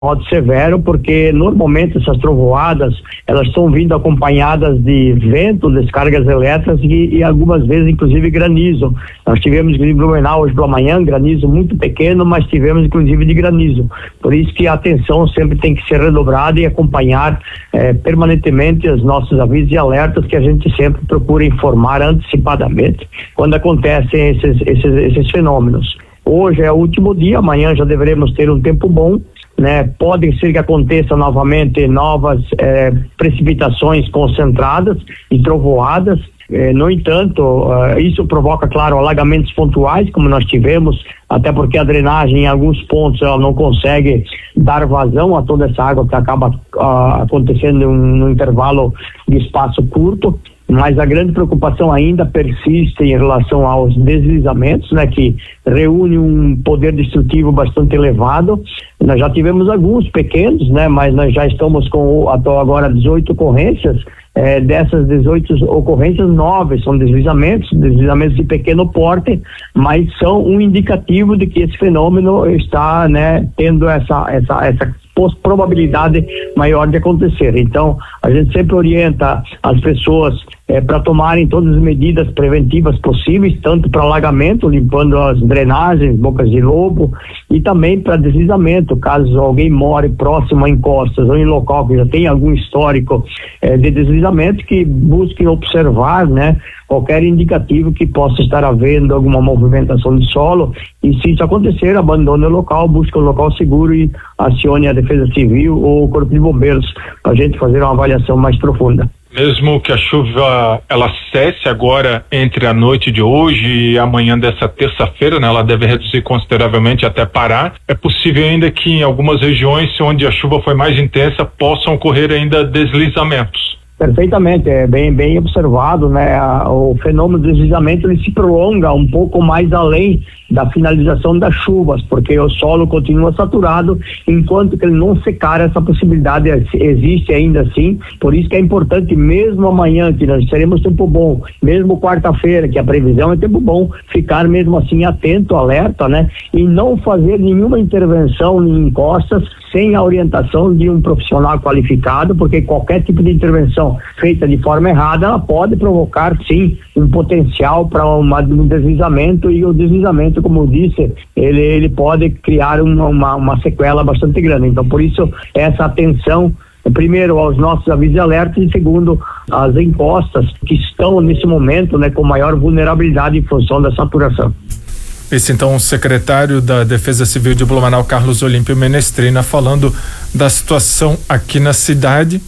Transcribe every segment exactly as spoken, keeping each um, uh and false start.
modo severo, porque normalmente essas trovoadas elas estão vindo acompanhadas de vento, descargas elétricas e, e algumas vezes inclusive granizo. Nós tivemos em Blumenau hoje pela manhã granizo muito pequeno, mas tivemos inclusive de granizo. Por isso que a atenção sempre tem que ser redobrada e acompanhar eh, permanentemente os nossos avisos e alertas, que a gente sempre procura informar antecipadamente quando acontecem esses, esses, esses fenômenos. Hoje é o último dia, amanhã já deveremos ter um tempo bom, né? Pode ser que aconteça novamente novas eh, precipitações concentradas e trovoadas. Eh, no entanto, uh, isso provoca, claro, alagamentos pontuais, como nós tivemos, até porque a drenagem em alguns pontos ela não consegue dar vazão a toda essa água que acaba uh, acontecendo num intervalo de espaço curto. Mas a grande preocupação ainda persiste em relação aos deslizamentos, né, que reúne um poder destrutivo bastante elevado. Nós já tivemos alguns pequenos, né, mas nós já estamos com até agora dezoito ocorrências. É, dessas dezoito ocorrências, nove são deslizamentos, deslizamentos de pequeno porte, mas são um indicativo de que esse fenômeno está, né, tendo essa, essa, essa probabilidade maior de acontecer. Então, a gente sempre orienta as pessoas é, para tomarem todas as medidas preventivas possíveis, tanto para alagamento, limpando as drenagens, bocas de lobo, e também para deslizamento, caso alguém more próximo a encostas ou em local que já tem algum histórico é, de deslizamento, que busquem observar, né, qualquer indicativo que possa estar havendo alguma movimentação de solo, e se isso acontecer, abandone o local, busque um local seguro e acione a Defesa Civil ou o Corpo de Bombeiros para a gente fazer uma avaliação mais profunda. Mesmo que a chuva ela cesse agora entre a noite de hoje e amanhã dessa terça-feira, né, ela deve reduzir consideravelmente até parar, é possível ainda que em algumas regiões onde a chuva foi mais intensa possam ocorrer ainda deslizamentos. Perfeitamente, é bem, bem observado, né? O fenômeno do deslizamento ele se prolonga um pouco mais além da finalização das chuvas, porque o solo continua saturado, enquanto que ele não secar, essa possibilidade existe ainda assim. Por isso que é importante, mesmo amanhã, que nós teremos tempo bom, mesmo quarta-feira, que a previsão é tempo bom, ficar mesmo assim atento, alerta, né? E não fazer nenhuma intervenção em encostas sem a orientação de um profissional qualificado, porque qualquer tipo de intervenção feita de forma errada, ela pode provocar, sim, um potencial para um deslizamento, e o deslizamento, como eu disse, ele, ele pode criar uma, uma, uma sequela bastante grande. Então, por isso, essa atenção, primeiro, aos nossos avisos e alertas, e segundo, às encostas que estão, nesse momento, né, com maior vulnerabilidade em função da saturação. Esse então o secretário da Defesa Civil de Blumenau, Carlos Olímpio Menestrina, falando da situação aqui na cidade.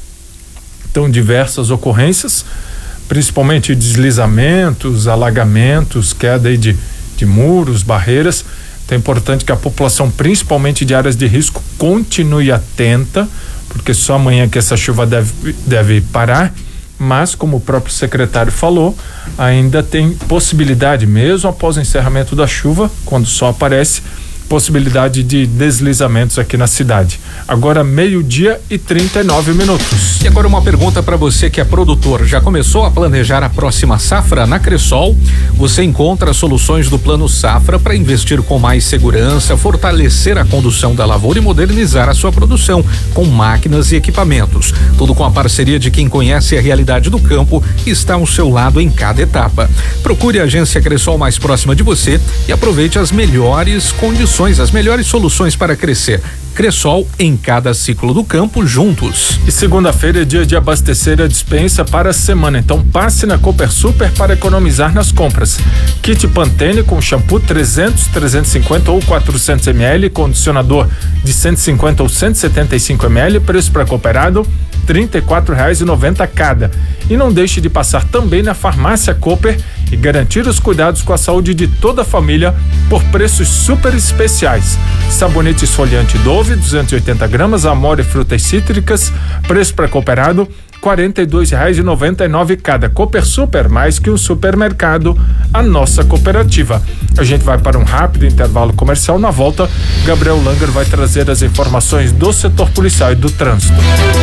Então, diversas ocorrências, principalmente deslizamentos, alagamentos, queda aí de, de muros, barreiras. Então é importante que a população, principalmente de áreas de risco, continue atenta, porque só amanhã que essa chuva deve, deve parar. Mas, como o próprio secretário falou, ainda tem possibilidade, mesmo após o encerramento da chuva, quando o sol aparece, possibilidade de deslizamentos aqui na cidade. Agora meio-dia e trinta e nove minutos. E agora uma pergunta para você que é produtor. Já começou a planejar a próxima safra? Na Cressol, você encontra soluções do Plano Safra para investir com mais segurança, fortalecer a condução da lavoura e modernizar a sua produção com máquinas e equipamentos. Tudo com a parceria de quem conhece a realidade do campo e está ao seu lado em cada etapa. Procure a agência Cressol mais próxima de você e aproveite as melhores condições, as melhores soluções para crescer. Cressol, em cada ciclo do campo, juntos. E segunda-feira é dia de abastecer a despensa para a semana, então passe na Cooper Super para economizar nas compras. Kit Pantene com shampoo trezentos, trezentos e cinquenta ou quatrocentos mililitros, condicionador de cento e cinquenta ou cento e setenta e cinco mililitros, preço para cooperado trinta e quatro reais e noventa centavos cada. E não deixe de passar também na Farmácia Cooper e garantir os cuidados com a saúde de toda a família por preços super especiais. Sabonete esfoliante Dove, duzentos e oitenta gramas, Amore frutas cítricas, preço para cooperado quarenta e dois reais e noventa e nove centavos cada. Cooper Super, mais que um supermercado, a nossa cooperativa. A gente vai para um rápido intervalo comercial. Na volta, Gabriel Langer vai trazer as informações do setor policial e do trânsito.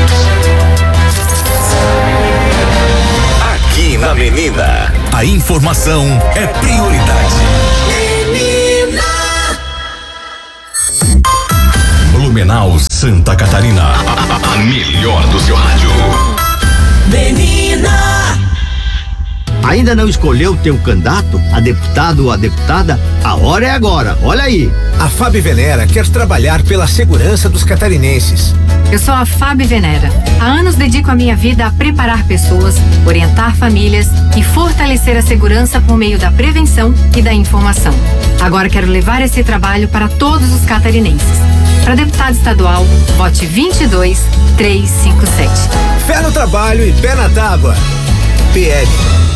Aqui na Menina, a informação é prioridade. Menina. Blumenau, Santa Catarina. A, a melhor do seu rádio. Menina! Ainda não escolheu teu candidato, a deputado ou a deputada? A hora é agora, olha aí. A Fábio Venera quer trabalhar pela segurança dos catarinenses. Eu sou a Fábio Venera. Há anos dedico a minha vida a preparar pessoas, orientar famílias e fortalecer a segurança por meio da prevenção e da informação. Agora quero levar esse trabalho para todos os catarinenses. Para deputado estadual, vote vinte e dois, trezentos e cinquenta e sete. Fé no trabalho e pé na tábua. P L